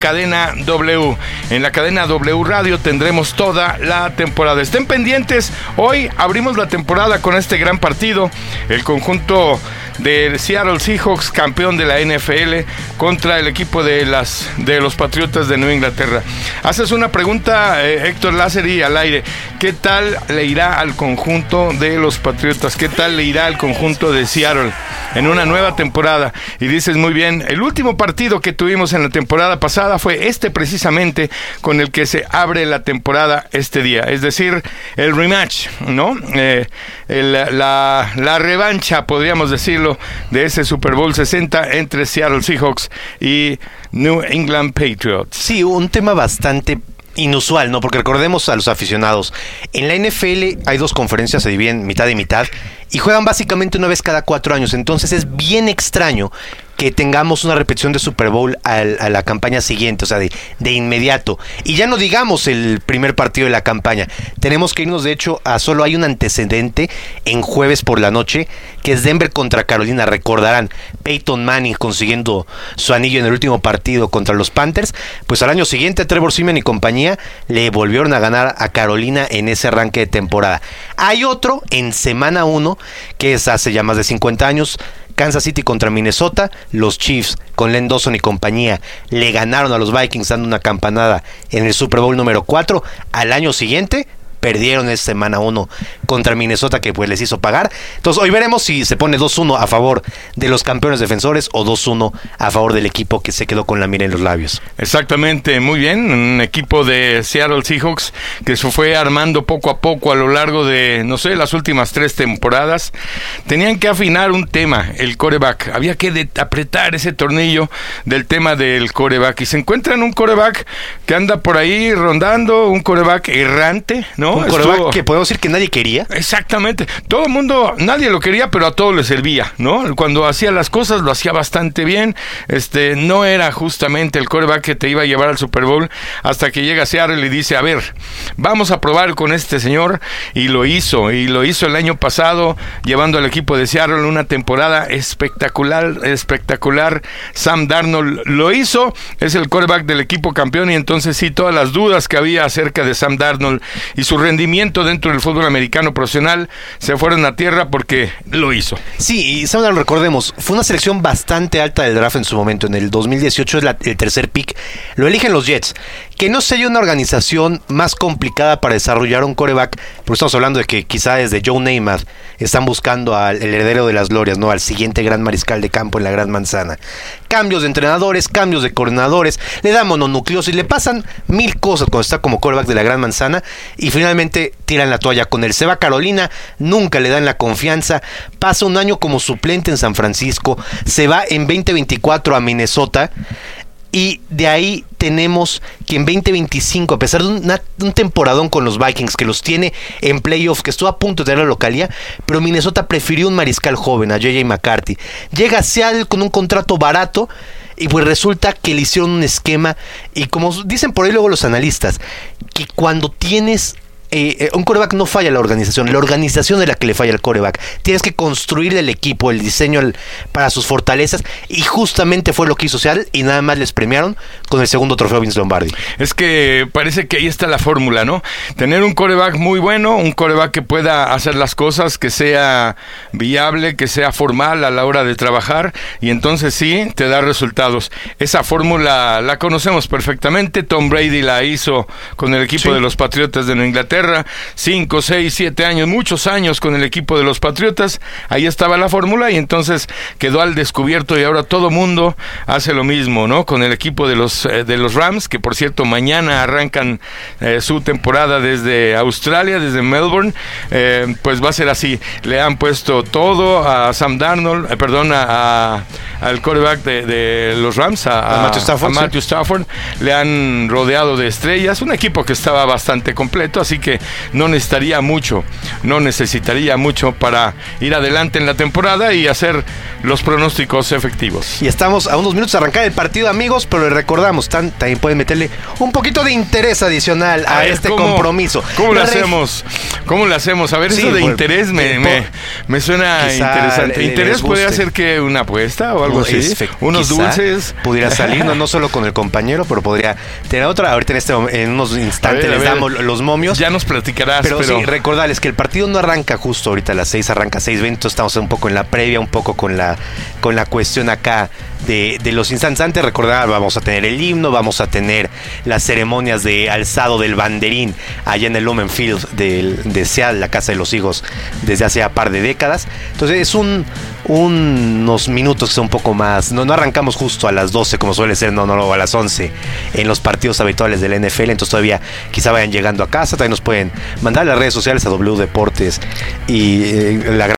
cadena W. En la cadena W Radio tendremos toda la temporada. Estén pendientes, hoy abrimos la temporada con este gran partido, el conjunto de Seattle Seahawks, campeón de la NFL, contra el equipo de los Patriotas de Nueva Inglaterra. Haces una pregunta, Héctor Lázari, al aire. ¿Qué tal le irá al conjunto de los Patriotas? ¿Qué tal le irá al conjunto de Seattle en una nueva temporada? Y dices muy bien, el último partido que tuvimos en la temporada pasada fue precisamente con el que se abre la temporada este día, es decir, el rematch, ¿no? La revancha, podríamos decirlo, de ese Super Bowl 60 entre Seattle Seahawks y New England Patriots. Sí, un tema bastante inusual, ¿no? Porque recordemos a los aficionados, en la NFL hay dos conferencias, se dividen mitad y mitad, y juegan básicamente una vez cada 4 años, entonces es bien extraño que tengamos una repetición de Super Bowl a la campaña siguiente, o sea, de inmediato. Y ya no digamos el primer partido de la campaña. Tenemos que irnos, de hecho, solo hay un antecedente en jueves por la noche, que es Denver contra Carolina. Recordarán, Peyton Manning consiguiendo su anillo en el último partido contra los Panthers. Pues al año siguiente, Trevor Siemian y compañía le volvieron a ganar a Carolina en ese arranque de temporada. Hay otro en semana 1, que es hace ya más de 50 años, Kansas City contra Minnesota. Los Chiefs con Len Dawson y compañía le ganaron a los Vikings dando una campanada en el Super Bowl número 4. Al año siguiente perdieron esta semana 1 contra Minnesota, que pues les hizo pagar. Entonces hoy veremos si se pone 2-1 a favor de los campeones defensores o 2-1 a favor del equipo que se quedó con la mira en los labios. Exactamente, muy bien. Un equipo de Seattle Seahawks que se fue armando poco a poco a lo largo de, no sé, las últimas 3 temporadas. Tenían que afinar un tema, el quarterback. Había que apretar ese tornillo del tema del quarterback. Y se encuentran un quarterback que anda por ahí rondando, un quarterback errante, ¿no? Un quarterback que podemos decir que nadie quería. Exactamente. Todo el mundo, nadie lo quería, pero a todos le servía, ¿no? Cuando hacía las cosas, lo hacía bastante bien. No era justamente el quarterback que te iba a llevar al Super Bowl, hasta que llega Seattle y dice, a ver, vamos a probar con este señor. Y lo hizo el año pasado, llevando al equipo de Seattle una temporada espectacular. Sam Darnold lo hizo, es el quarterback del equipo campeón, y entonces sí, todas las dudas que había acerca de Sam Darnold y su rendimiento dentro del fútbol americano profesional se fueron a tierra porque lo hizo. Sí, y Sam Darnold, recordemos, fue una selección bastante alta del draft en su momento. En el 2018 es el tercer pick. Lo eligen los Jets, que no sería una organización más complicada para desarrollar un quarterback, porque estamos hablando de que quizá desde Joe Namath están buscando al heredero de las glorias, ¿no? Al siguiente gran mariscal de campo en la Gran Manzana. Cambios de entrenadores, cambios de coordinadores, le dan mononucleosis, le pasan 1000 cosas cuando está como quarterback de la Gran Manzana, y finalmente tiran la toalla con él. Se va a Carolina, nunca le dan la confianza, pasa un año como suplente en San Francisco, se va en 2024 a Minnesota, y de ahí tenemos que en 2025, a pesar de un temporadón con los Vikings, que los tiene en playoff, que estuvo a punto de tener la localía, pero Minnesota prefirió un mariscal joven, a J.J. McCarthy. Llega a Seattle con un contrato barato, y pues resulta que le hicieron un esquema, y como dicen por ahí luego los analistas, que cuando tienes un quarterback no falla la organización es la que le falla al quarterback. Tienes que construir el equipo, el diseño para sus fortalezas, y justamente fue lo que hizo Seattle, y nada más les premiaron con el segundo trofeo Vince Lombardi. Es que parece que ahí está la fórmula, ¿no? Tener un quarterback muy bueno, un quarterback que pueda hacer las cosas, que sea viable, que sea formal a la hora de trabajar, y entonces sí, te da resultados. Esa fórmula la conocemos perfectamente. Tom Brady la hizo con el equipo de los Patriotas de Nueva Inglaterra. 5, 6, 7 años, muchos años con el equipo de los Patriotas. Ahí estaba la fórmula, y entonces quedó al descubierto, y ahora todo mundo hace lo mismo, ¿no? Con el equipo de los Rams, que por cierto mañana arrancan su temporada desde Australia, desde Melbourne. Pues va a ser así. Le han puesto todo a Sam Darnold, al quarterback de los Rams, a Matthew Stafford. Le han rodeado de estrellas, un equipo que estaba bastante completo, así que que no necesitaría mucho para ir adelante en la temporada y hacer los pronósticos efectivos. Y estamos a unos minutos de arrancar el partido, amigos, pero les recordamos, también pueden meterle un poquito de interés adicional a este compromiso. ¿Cómo lo hacemos? ¿Cómo lo hacemos? A ver, sí, eso de interés me suena interesante. ¿Interés puede hacer que una apuesta o algo así? Unos dulces. Pudiera salir, no solo con el compañero, pero podría tener otra. Ahorita en unos instantes les damos los momios. Ya nos platicarás. Pero sí, recordarles que el partido no arranca justo ahorita a las 6, arranca 6:20. Estamos un poco en la previa, un poco con la cuestión acá de los instantes antes. Recordar, vamos a tener el himno, vamos a tener las ceremonias de alzado del banderín allá en el Lumen Field de Seattle, la casa de los higos, desde hace un par de décadas. Entonces es unos minutos que son un poco más. No arrancamos justo a las 12 como suele ser, no, a las 11 en los partidos habituales de la NFL. Entonces todavía quizá vayan llegando a casa. También nos pueden mandar a las redes sociales a W Deportes y la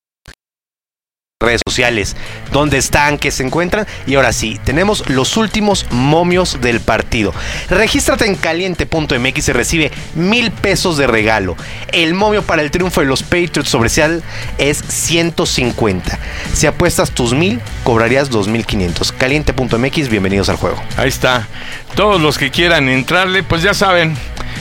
redes sociales dónde están, qué se encuentran. Y ahora sí, tenemos los últimos momios del partido. Regístrate en caliente.mx y recibe $1,000 de regalo. El momio para el triunfo de los Patriots sobre Seattle es 150. Si apuestas tus 1,000, cobrarías 2,500. Caliente.mx, bienvenidos al juego. Ahí está. Todos los que quieran entrarle, pues ya saben.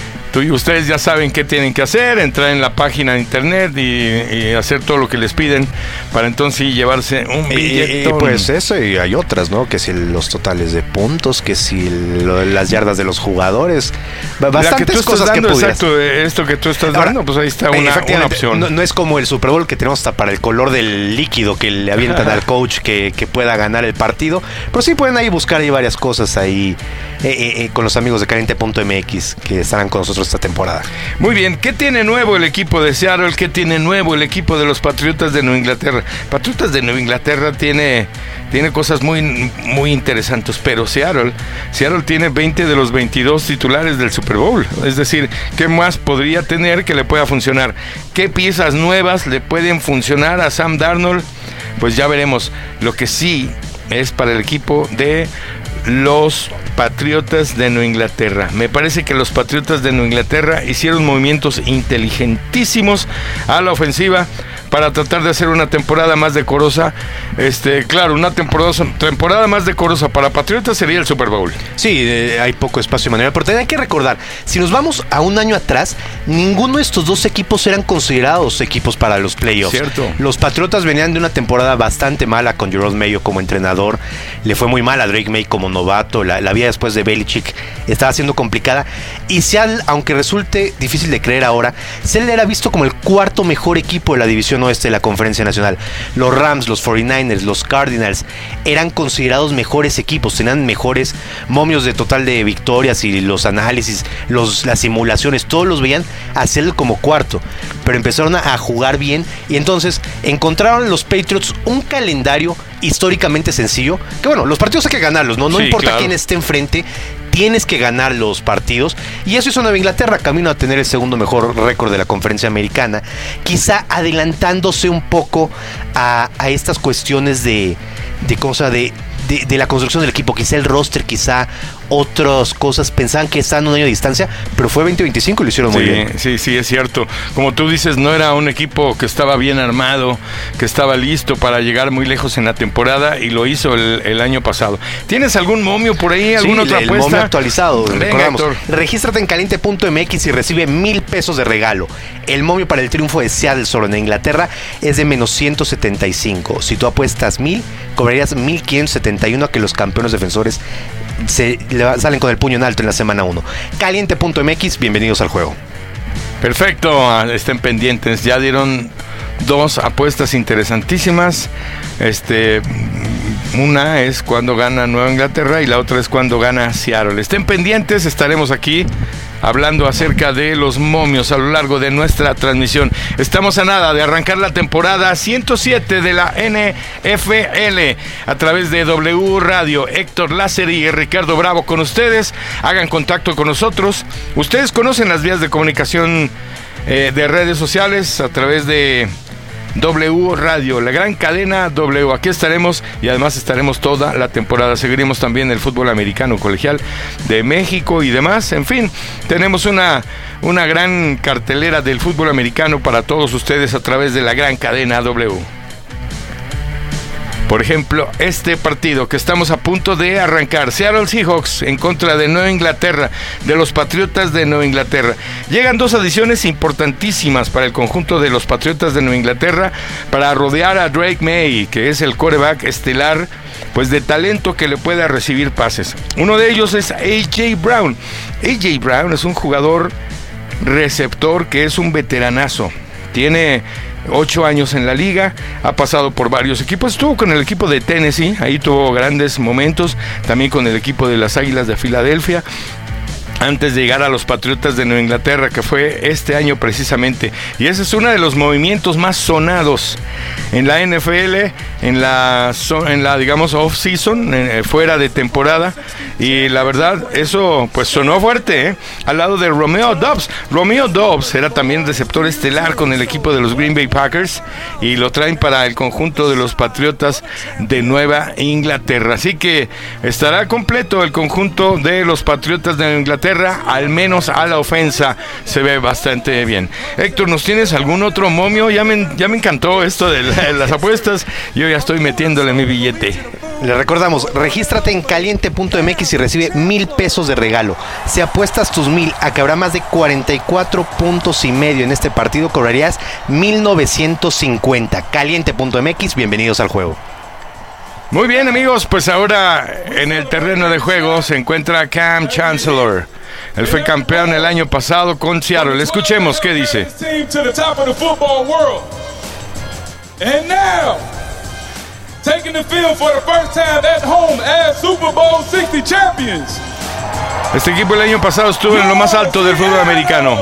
Y ustedes ya saben qué tienen que hacer, entrar en la página de internet y hacer todo lo que les piden para entonces sí llevarse un billetón. Pues eso, y hay otras, ¿no? Que si los totales de puntos, que si las yardas de los jugadores, bastantes cosas que pudieras. Exacto, esto que tú estás dando, pues ahí está una opción. No es como el Super Bowl que tenemos hasta para el color del líquido que le avientan al coach que pueda ganar el partido, pero sí pueden ahí buscar ahí varias cosas ahí con los amigos de caliente.mx que estarán con nosotros esta temporada. Muy bien, ¿qué tiene nuevo el equipo de Seattle? ¿Qué tiene nuevo el equipo de los Patriotas de Nueva Inglaterra? Patriotas de Nueva Inglaterra tiene cosas muy, muy interesantes, pero Seattle tiene 20 de los 22 titulares del Super Bowl. Es decir, ¿qué más podría tener que le pueda funcionar? ¿Qué piezas nuevas le pueden funcionar a Sam Darnold? Pues ya veremos. Lo que sí es para el equipo de los Patriotas de Nueva Inglaterra. Me parece que los Patriotas de Nueva Inglaterra hicieron movimientos inteligentísimos a la ofensiva para tratar de hacer una temporada más decorosa. Claro, una temporada más decorosa para Patriotas sería el Super Bowl. Sí, hay poco espacio manual, pero también hay que recordar, si nos vamos a un año atrás, ninguno de estos dos equipos eran considerados equipos para los playoffs. Cierto. Los Patriotas venían de una temporada bastante mala con Jerome Mayo como entrenador. Le fue muy mal a Drake May como novato. La vida después de Belichick estaba siendo complicada. Y Seattle, aunque resulte difícil de creer ahora, Seattle era visto como el cuarto mejor equipo de la división oeste de la Conferencia Nacional. Los Rams, los 49ers, los Cardinals eran considerados mejores equipos, tenían mejores momios de total de victorias y los análisis, las simulaciones, todos los veían a Seattle como cuarto, pero empezaron a jugar bien y entonces encontraron los Patriots un calendario históricamente sencillo, que bueno, los partidos hay que ganarlos, no sí, importa claro quién esté enfrente, tienes que ganar los partidos, y eso hizo Nueva Inglaterra, camino a tener el segundo mejor récord de la Conferencia Americana, quizá adelantándose un poco a estas cuestiones de la construcción del equipo, quizá el roster, quizá otras cosas, pensaban que estaban a un año de distancia, pero fue 20-25 y lo hicieron muy bien. Sí, es cierto. Como tú dices, no era un equipo que estaba bien armado, que estaba listo para llegar muy lejos en la temporada, y lo hizo el año pasado. ¿Tienes algún momio por ahí? ¿Alguna otra apuesta? El momio actualizado. Venga, Héctor. Regístrate en caliente.mx y recibe $1,000 de regalo. El momio para el triunfo de Seattle sobre en Inglaterra es de menos 175. Si tú apuestas 1,000, cobrarías 1,571 a que los campeones defensores salen con el puño en alto en la semana 1. Caliente.mx, bienvenidos al juego. Perfecto, estén pendientes. Ya dieron dos apuestas interesantísimas. Una es cuando gana Nueva Inglaterra y la otra es cuando gana Seattle. Estén pendientes, estaremos aquí hablando acerca de los momios a lo largo de nuestra transmisión. Estamos a nada de arrancar la temporada 107 de la NFL a través de W Radio. Héctor Lázaro y Ricardo Bravo con ustedes. Hagan contacto con nosotros. Ustedes conocen las vías de comunicación de redes sociales a través de W Radio, la gran cadena W. Aquí estaremos y además estaremos toda la temporada. Seguiremos también el fútbol americano colegial de México y demás. En fin, tenemos una gran cartelera del fútbol americano para todos ustedes a través de la gran cadena W. Por ejemplo, este partido que estamos a punto de arrancar, Seattle Seahawks en contra de Nueva Inglaterra, de los Patriotas de Nueva Inglaterra. Llegan dos adiciones importantísimas para el conjunto de los Patriotas de Nueva Inglaterra para rodear a Drake May, que es el quarterback estelar, pues de talento que le pueda recibir pases. Uno de ellos es A.J. Brown. A.J. Brown es un jugador receptor que es un veteranazo. Tiene 8 años en la liga, ha pasado por varios equipos, estuvo con el equipo de Tennessee, ahí tuvo grandes momentos, también con el equipo de las Águilas de Filadelfia, antes de llegar a los Patriotas de Nueva Inglaterra, que fue este año precisamente. Y ese es uno de los movimientos más sonados en la NFL, en la digamos off-season, fuera de temporada. Y la verdad, eso pues sonó fuerte, al lado de Romeo Doubs. Romeo Doubs era también receptor estelar con el equipo de los Green Bay Packers y lo traen para el conjunto de los Patriotas de Nueva Inglaterra. Así que estará completo el conjunto de los Patriotas de Nueva Inglaterra, al menos a la ofensa se ve bastante bien. Héctor, ¿nos tienes algún otro momio? Ya me encantó esto de las apuestas, yo ya estoy metiéndole mi billete. Le recordamos, regístrate en caliente.mx y recibe 1,000 pesos de regalo. Si apuestas tus 1,000 a que habrá más de 44 puntos y medio en este partido, cobrarías 1,950. Caliente.mx, bienvenidos al juego. Muy bien, amigos, pues ahora en el terreno de juego se encuentra Cam Chancellor. Él fue campeón el año pasado con Seattle. Escuchemos qué dice. And now, taking the field for the first time at home as Super Bowl 60 champions. Este equipo el año pasado estuvo en lo más alto del fútbol americano.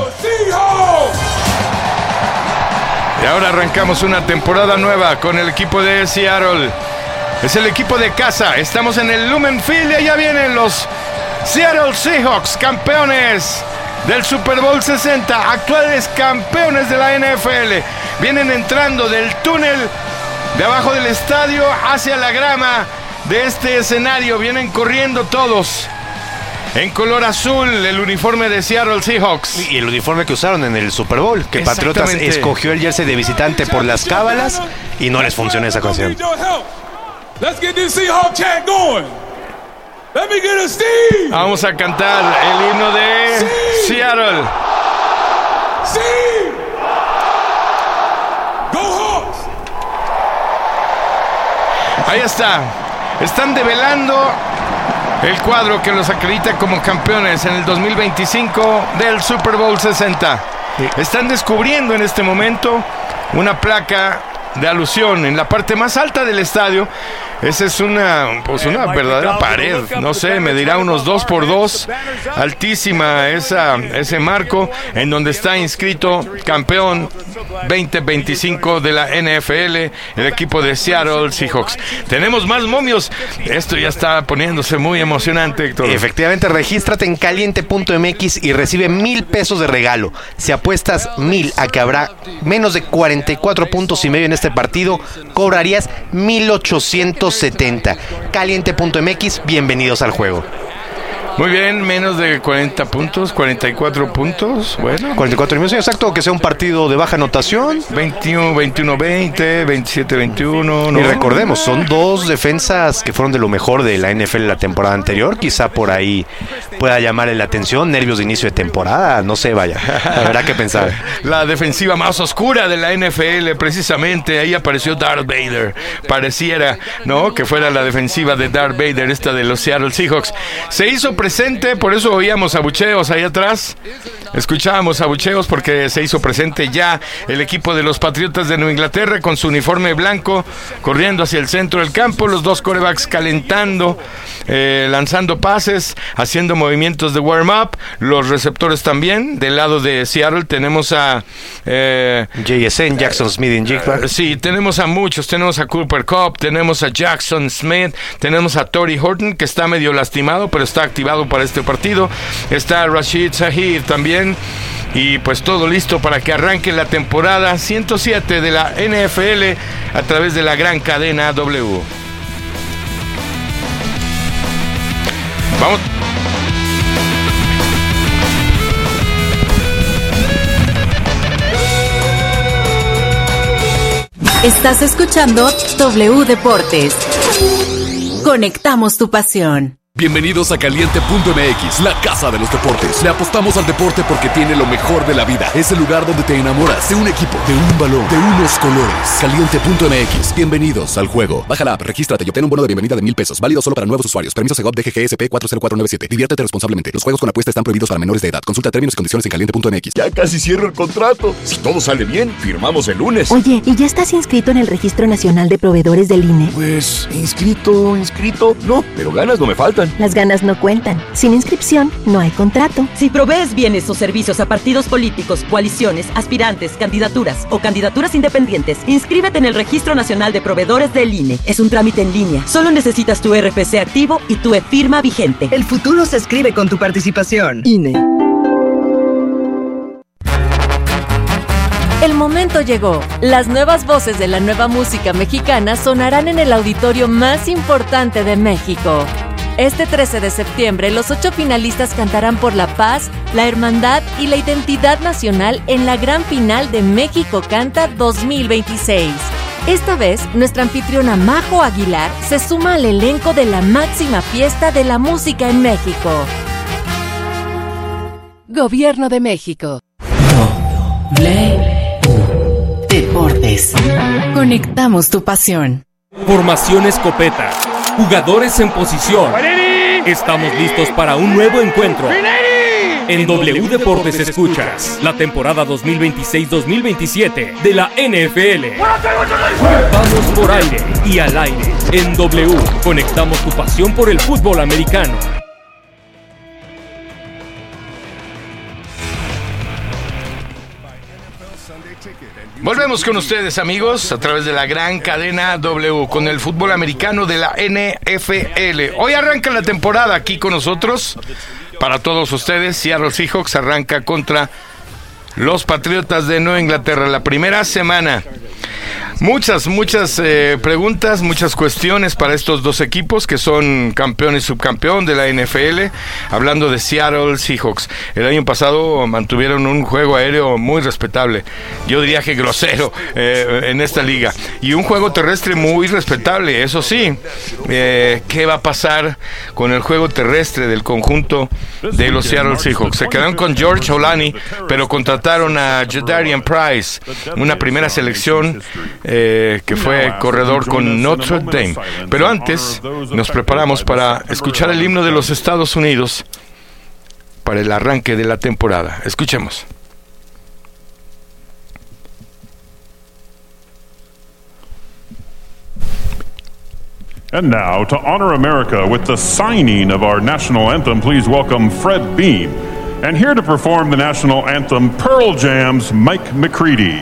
Y ahora arrancamos una temporada nueva con el equipo de Seattle. Es el equipo de casa. Estamos en el Lumen Field y allá vienen los Seattle Seahawks, campeones del Super Bowl 60, actuales campeones de la NFL. Vienen entrando del túnel de abajo del estadio hacia la grama de este escenario. Vienen corriendo todos en color azul, el uniforme de Seattle Seahawks. Y el uniforme que usaron en el Super Bowl, que Patriotas escogió el jersey de visitante por las cábalas y no les funcionó esa ocasión. Let's get this Seahawk chant going. Let me get a Steve. Vamos a cantar el himno de Seattle. Steve. Go Hawks. Ahí está. Están develando el cuadro que los acredita como campeones en el 2025 del Super Bowl 60. Están descubriendo en este momento una placa de alusión en la parte más alta del estadio. Esa es una verdadera pared, no sé, medirá unos 2x2, altísima ese marco en donde está inscrito campeón 2025 de la NFL, el equipo de Seattle Seahawks. Tenemos más momios, esto ya está poniéndose muy emocionante, Héctor. Efectivamente, regístrate en caliente.mx y recibe 1,000 pesos de regalo. Si apuestas 1,000 a que habrá menos de 44 puntos y medio en este partido, cobrarías 1,870. Caliente.mx, bienvenidos al juego. Muy bien, menos de 40 puntos, 44 puntos, bueno. 44 minutos, exacto, que sea un partido de baja anotación. 21-20, 27-21. ¿no? Y recordemos, son dos defensas que fueron de lo mejor de la NFL la temporada anterior. Quizá por ahí pueda llamarle la atención, nervios de inicio de temporada, no sé, vaya, habrá que pensar. La defensiva más oscura de la NFL, precisamente, ahí apareció Darth Vader. Pareciera, ¿no?, que fuera la defensiva de Darth Vader, esta de los Seattle Seahawks. Se hizo presente, por eso oíamos abucheos ahí atrás. Escuchábamos abucheos porque se hizo presente ya el equipo de los Patriotas de Nueva Inglaterra con su uniforme blanco, corriendo hacia el centro del campo, los dos quarterbacks calentando, lanzando pases, haciendo movimientos de warm-up, los receptores también. Del lado de Seattle tenemos a JSN, Jackson Smith-Njigba. Sí, tenemos a muchos, tenemos a Cooper Kupp, tenemos a Jackson Smith, tenemos a Torrey Horton, que está medio lastimado, pero está activado para este partido. Está Rashid Shaheed también. y pues todo listo para que arranque la temporada 107 de la NFL a través de la gran cadena W. Vamos. Estás escuchando W Deportes. Conectamos tu pasión. Bienvenidos a Caliente.mx, la casa de los deportes. Le apostamos al deporte porque tiene lo mejor de la vida. Es el lugar donde te enamoras de un equipo, de un balón, de unos colores. Caliente.mx, bienvenidos al juego. Baja la app, regístrate y obtén un bono de bienvenida de $1,000. Válido solo para nuevos usuarios. Permiso Segov DGGSP 40497. Diviértete responsablemente. Los juegos con apuesta están prohibidos para menores de edad. Consulta términos y condiciones en Caliente.mx. Ya casi cierro el contrato. Si todo sale bien, firmamos el lunes. Oye, ¿y ya estás inscrito en el Registro Nacional de Proveedores del INE? Pues, inscrito. No, pero ganas no me faltan. Las ganas no cuentan. Sin inscripción, no hay contrato. Si provees bienes o servicios a partidos políticos, coaliciones, aspirantes, candidaturas o candidaturas independientes, inscríbete en el Registro Nacional de Proveedores del INE. Es un trámite en línea. Solo necesitas tu RFC activo y tu e-firma vigente. El futuro se escribe con tu participación. INE. El momento llegó. Las nuevas voces de la nueva música mexicana sonarán en el auditorio más importante de México. Este 13 de septiembre, los 8 finalistas cantarán por la paz, la hermandad y la identidad nacional en la gran final de México Canta 2026. Esta vez, nuestra anfitriona Majo Aguilar se suma al elenco de la máxima fiesta de la música en México. Gobierno de México. Deportes. Conectamos tu pasión. Formación escopeta. Jugadores en posición. Estamos listos para un nuevo encuentro. En W Deportes escuchas la temporada 2026-2027 de la NFL. Vamos por aire y al aire. En W conectamos tu pasión por el fútbol americano. Volvemos con ustedes, amigos, a través de la gran cadena W con el fútbol americano de la NFL. Hoy arranca la temporada aquí con nosotros. Para todos ustedes, Seattle Seahawks arranca contra los Patriotas de Nueva Inglaterra. La primera semana. Muchas preguntas, muchas cuestiones para estos dos equipos que son campeón y subcampeón de la NFL. Hablando de Seattle Seahawks, el año pasado mantuvieron un juego aéreo muy respetable, yo diría que grosero en esta liga, y un juego terrestre muy respetable. Eso sí, ¿qué va a pasar con el juego terrestre del conjunto de los Seattle Seahawks? Se quedaron con George Olani, pero contrataron a Jadarian Price, una primera selección que fue corredor con Notre Dame. Pero antes nos preparamos para escuchar el himno de los Estados Unidos para el arranque de la temporada. Escuchemos. And now, to honor America with the signing of our national anthem, please welcome Fred Beam. And here to perform the national anthem, Pearl Jam's Mike McCready.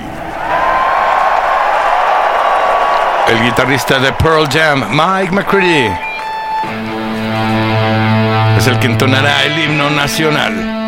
El guitarrista de Pearl Jam, Mike McCready, es el que entonará el himno nacional.